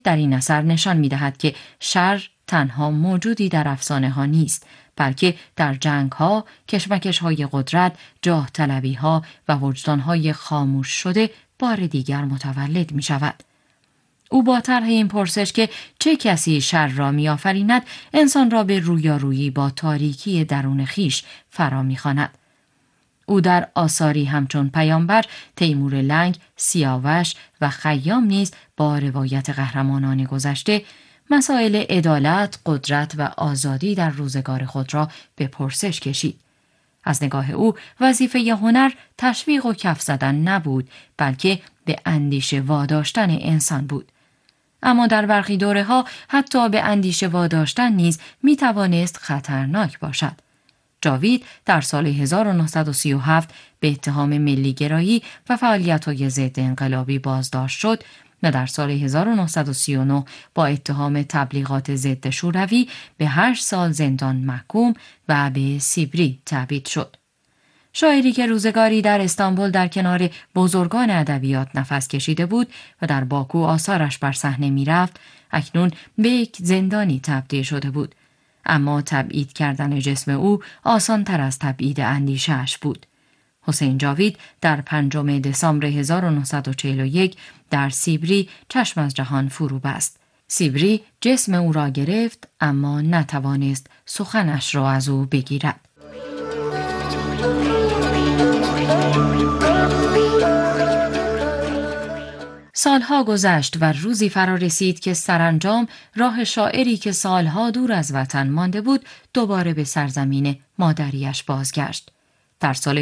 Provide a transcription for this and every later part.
در این اثر نشان می‌دهد که شر تنها موجودی در افسانه‌ها نیست، بلکه در جنگ‌ها، کشمکش‌های قدرت، جاه طلبی‌ها و وجدان‌های خاموش شده بار دیگر متولد می‌شود. او با طرح این پرسش که چه کسی شر را می‌آفریند، انسان را به رویارویی با تاریکی درون خیش فرا می‌خواند. او در آثاری همچون پیامبر، تیمور لنگ، سیاوش و خیام نیز با روایت قهرمانان گذشته مسائل عدالت، قدرت و آزادی در روزگار خود را به پرسش کشید. از نگاه او وظیفه هنر تشویق و کف زدن نبود، بلکه به اندیشه واداشتن انسان بود. اما در برخی دوره‌ها حتی به اندیشه واداشتن نیز می توانست خطرناک باشد. جاوید در سال 1937 به اتهام ملی‌گرایی و فعالیت‌های ضد انقلابی بازداشت شد و در سال 1939 با اتهام تبلیغات ضد شوروی به 8 سال زندان محکوم و به سیبری تبعید شد. شاعری که روزگاری در استانبول در کنار بزرگان ادبیات نفس کشیده بود و در باکو آثارش بر صحنه می‌رفت، اکنون به یک زندانی تبدیل شده بود. اما تبعید کردن جسم او آسان تر از تبعید اندیشه‌اش بود. حسین جاوید در 5 دسامبر 1941 در سیبری چشم از جهان فرو بست. سیبری جسم او را گرفت، اما نتوانست سخنش را از او بگیرد. سالها گذشت و روزی فرا رسید که سرانجام راه شاعری که سالها دور از وطن مانده بود دوباره به سرزمین مادریش بازگشت. در سال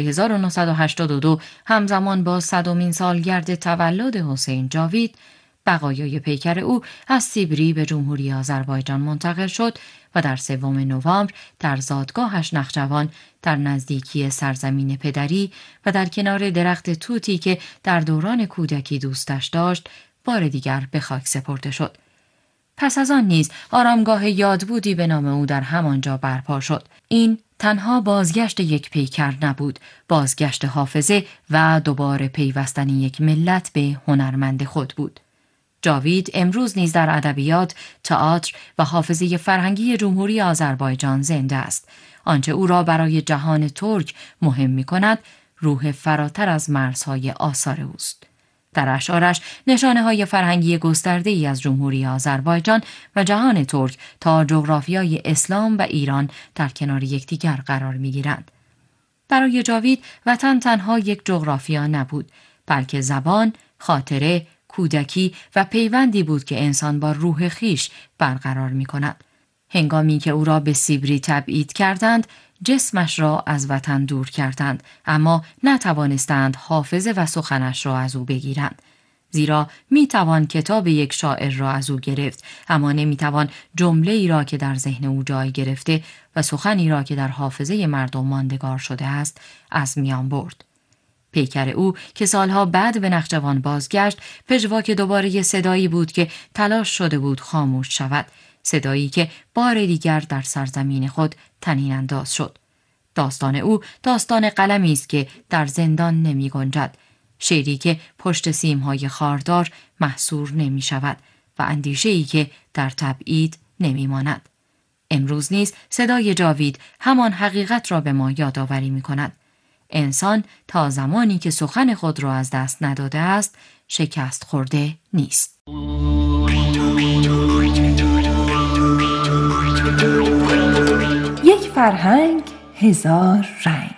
1982 همزمان با 100مین سالگرد تولد حسین جاوید، بقایای پیکر او از سیبری به جمهوری آذربایجان منتقل شد و در 3 نوامبر در زادگاهش نخجوان در نزدیکی سرزمین پدری و در کنار درخت توتی که در دوران کودکی دوستش داشت، بار دیگر به خاک سپرده شد. پس از آن نیز آرامگاه یادبودی به نام او در همانجا برپا شد. این تنها بازگشت یک پیکر نبود، بازگشت حافظه و دوباره پیوستن یک ملت به هنرمند خود بود. جاوید امروز نیز در ادبیات، تئاتر و حافظه فرهنگی جمهوری آذربایجان زنده است. آنچه او را برای جهان ترک مهم می‌کند، روح فراتر از مرزهای آثار اوست. در اشعارش نشانه‌های فرهنگی گسترده‌ای از جمهوری آذربایجان و جهان ترک تا جغرافیای اسلام و ایران در کنار یکدیگر قرار می‌گیرند. برای جاوید وطن تنها یک جغرافیا نبود، بلکه زبان، خاطره، کودکی و پیوندی بود که انسان با روح خیش برقرار می‌کند. هنگامی که او را به سیبری تبعید کردند، جسمش را از وطن دور کردند، اما نتوانستند حافظه و سخنش را از او بگیرند. زیرا میتوان کتاب یک شاعر را از او گرفت، اما نمیتوان جمله ای را که در ذهن او جای گرفته و سخنی را که در حافظه مردم ماندگار شده است از میان برد. پیکر او که سالها بعد به نخجوان بازگشت، پژواک دوباره صدایی بود که تلاش شده بود خاموش شود، صدایی که بار دیگر در سرزمین خود طنین انداز شد. داستان او داستان قلمی است که در زندان نمی گنجد، شعری که پشت سیمهای خاردار محصور نمی شود و اندیشه‌ای که در تبعید نمی ماند. امروز نیز صدای جاوید همان حقیقت را به ما یادآوری می کند. انسان تا زمانی که سخن خود را از دست نداده است، شکست خورده نیست. یک فرهنگ، هزار رنگ.